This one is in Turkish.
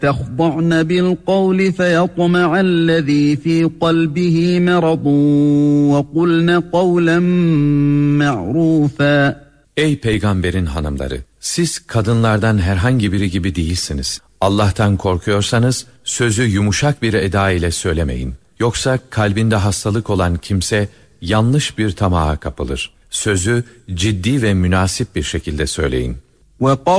تَخْضَعْنَ بِالْقَوْلِ فَيَطْمَعَ الَّذ۪ي ف۪ي قَلْبِهِ مَرَضٌ وَقُلْنَ قَوْلًا مَعْرُوفًا. Ey peygamberin hanımları! Siz kadınlardan herhangi biri gibi değilsiniz. Allah'tan korkuyorsanız sözü yumuşak bir eda ile söylemeyin. Yoksa kalbinde hastalık olan kimse yanlış bir tamaha kapılır. Sözü ciddi ve münasip bir şekilde söyleyin.